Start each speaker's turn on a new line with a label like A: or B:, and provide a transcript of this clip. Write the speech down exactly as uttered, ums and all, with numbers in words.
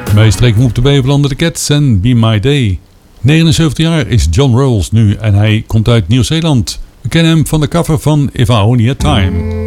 A: Wij streken op de been van de Cats en Be My Day. negenenzeventig jaar is John Rawls nu en hij komt uit Nieuw-Zeeland. We kennen hem van de cover van If I Only Had Time.